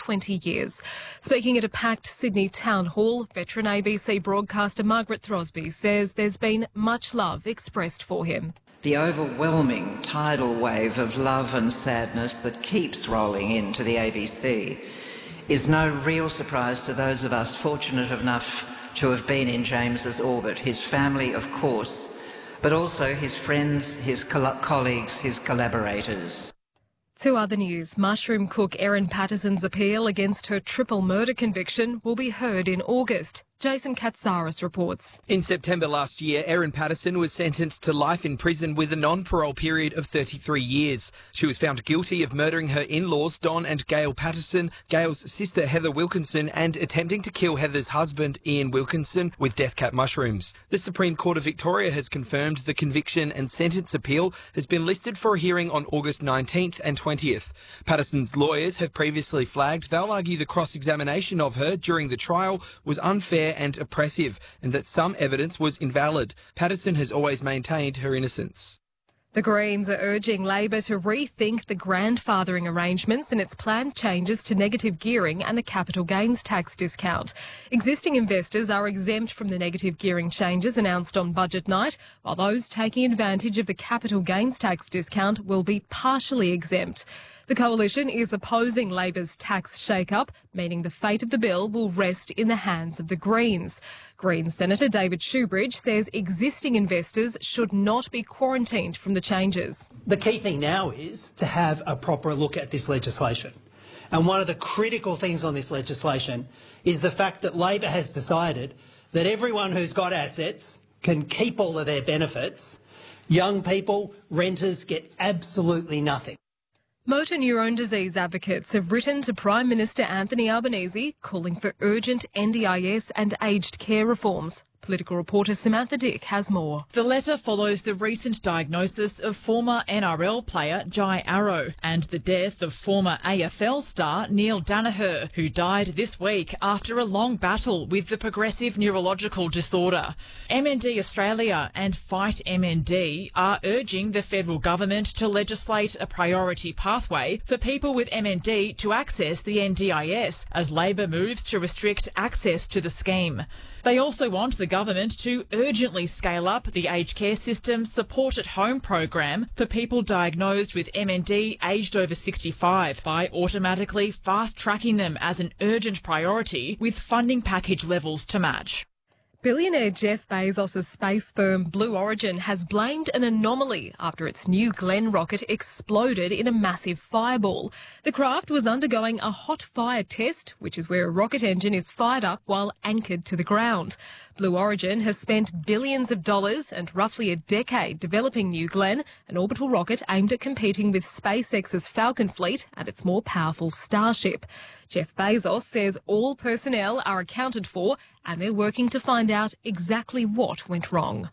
20 years. Speaking at a packed Sydney town hall, veteran ABC broadcaster Margaret Throsby says there's been much love expressed for him. The overwhelming tidal wave of love and sadness that keeps rolling into the ABC is no real surprise to those of us fortunate enough to have been in James's orbit, his family, of course, but also his friends, his colleagues, his collaborators. To other news, mushroom cook Erin Patterson's appeal against her triple murder conviction will be heard in August. Jason Katsaris reports. In September last year, Erin Patterson was sentenced to life in prison with a non-parole period of 33 years. She was found guilty of murdering her in-laws Don and Gail Patterson, Gail's sister Heather Wilkinson, and attempting to kill Heather's husband Ian Wilkinson with death cap mushrooms. The Supreme Court of Victoria has confirmed the conviction and sentence appeal has been listed for a hearing on August 19th and 20th. Patterson's lawyers have previously flagged they'll argue the cross-examination of her during the trial was unfair and oppressive, and that some evidence was invalid. Patterson has always maintained her innocence. The Greens are urging Labor to rethink the grandfathering arrangements and its planned changes to negative gearing and the capital gains tax discount. Existing investors are exempt from the negative gearing changes announced on budget night, while those taking advantage of the capital gains tax discount will be partially exempt. The coalition is opposing Labor's tax shake-up, meaning the fate of the bill will rest in the hands of the Greens. Greens Senator David Shoebridge says existing investors should not be quarantined from the changes. The key thing now is to have a proper look at this legislation. And one of the critical things on this legislation is the fact that Labor has decided that everyone who's got assets can keep all of their benefits. Young people, renters get absolutely nothing. Motor neurone disease advocates have written to Prime Minister Anthony Albanese calling for urgent NDIS and aged care reforms. Political reporter Samantha Dick has more. The letter follows the recent diagnosis of former NRL player Jai Arrow and the death of former AFL star Neil Danaher, who died this week after a long battle with the progressive neurological disorder. MND Australia and Fight MND are urging the federal government to legislate a priority pathway for people with MND to access the NDIS as Labor moves to restrict access to the scheme. They also want the government to urgently scale up the aged care system support at home program for people diagnosed with MND aged over 65 by automatically fast-tracking them as an urgent priority with funding package levels to match. Billionaire Jeff Bezos' space firm Blue Origin has blamed an anomaly after its New Glenn rocket exploded in a massive fireball. The craft was undergoing a hot fire test, which is where a rocket engine is fired up while anchored to the ground. Blue Origin has spent billions of dollars and roughly a decade developing New Glenn, an orbital rocket aimed at competing with SpaceX's Falcon fleet and its more powerful Starship. Jeff Bezos says all personnel are accounted for and they're working to find out exactly what went wrong.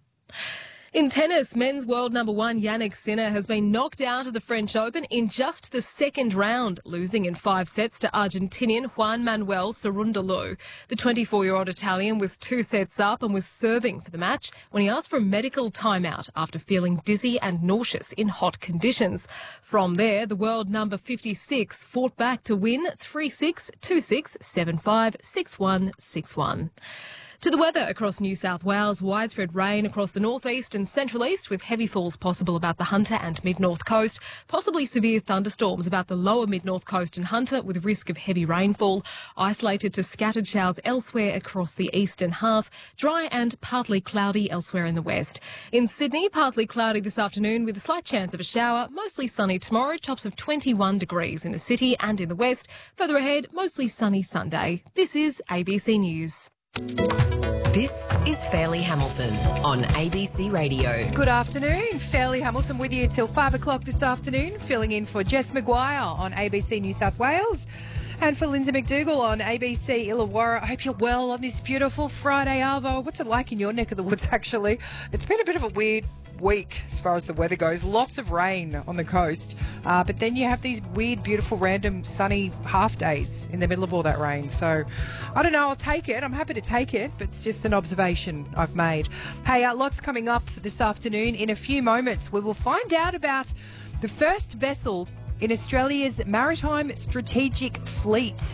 In tennis, men's world number one Jannik Sinner has been knocked out of the French Open in just the second round, losing in 5 sets to Argentinian Juan Manuel Cerundolo. The 24-year-old Italian was 2 sets up and was serving for the match when he asked for a medical timeout after feeling dizzy and nauseous in hot conditions. From there, the world number 56 fought back to win 3-6, 2-6, 7-5, 6-1, 6-1. To the weather across New South Wales, widespread rain across the northeast and central east with heavy falls possible about the Hunter and mid-north coast, possibly severe thunderstorms about the lower mid-north coast and Hunter with risk of heavy rainfall, isolated to scattered showers elsewhere across the eastern half, dry and partly cloudy elsewhere in the west. In Sydney, partly cloudy this afternoon with a slight chance of a shower, mostly sunny tomorrow, tops of 21 degrees in the city and in the west. Further ahead, mostly sunny Sunday. This is ABC News. This is Fairleigh Hamilton on ABC Radio. Good afternoon. Fairleigh Hamilton with you till 5 o'clock this afternoon, filling in for Jess McGuire on ABC New South Wales and for Lindsay McDougall on ABC Illawarra. I hope you're well on this beautiful Friday, Arvo. What's it like in your neck of the woods, actually? It's been a bit of a weird week as far as the weather goes. Lots of rain on the coast, but then you have these weird, beautiful, random sunny half days in the middle of all that rain. So I don't know, I'll take it. I'm happy to take it, but it's just an observation I've made. Hey, lots coming up this afternoon. In a few moments, we will find out about the first vessel in Australia's Maritime Strategic Fleet.